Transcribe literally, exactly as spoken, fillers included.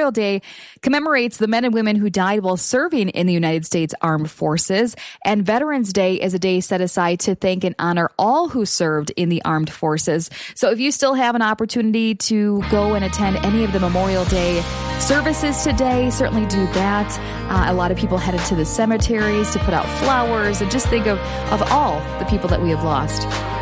Memorial Day commemorates the men and women who died while serving in the United States Armed Forces. And Veterans Day is a day set aside to thank and honor all who served in the armed forces. So if you still have an opportunity to go and attend any of the Memorial Day services today, certainly do that. Uh, a lot of people headed to the cemeteries to put out flowers and just think of, of all the people that we have lost.